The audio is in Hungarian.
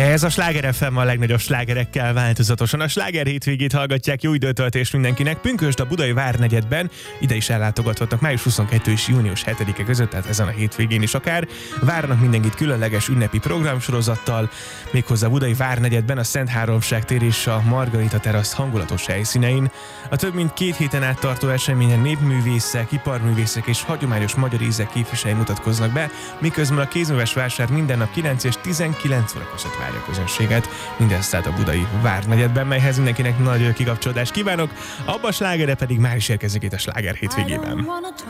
Ez a Sláger FM a legnagyobb slágerekkel változatosan. A Sláger hétvégét hallgatják, jó időtöltést mindenkinek. Pünkösd a Budai Várnegyedben, ide is ellátogathatnak május 22 és június 7-e között, tehát ezen a hétvégén is akár. Várnak mindenkit különleges ünnepi programsorozattal, méghozzá a Budai Várnegyedben, a Szent Háromság tér és a Margarita terasz hangulatos helyszínein. A több mint 2 héten át tartó eseményen népművészek, iparművészek és hagyományos magyar ízek képviselői mutatkoznak be, miközben a kézműves vásár minden nap 9 és 19 óra között várja a közönséget. Mindezt tehát a Budai Várnegyedben, melyhez mindenkinek nagy kikapcsolódást kívánok. Abba a slágerre pedig már is érkezik itt a Sláger hétvégében.